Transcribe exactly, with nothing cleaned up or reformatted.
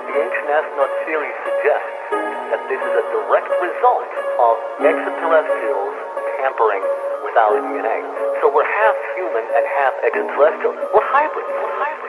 The ancient astronaut theory suggests that this is a direct result of extraterrestrials tampering with our D N A. So we're half human and half extraterrestrial. We're hybrids. We're hybrids.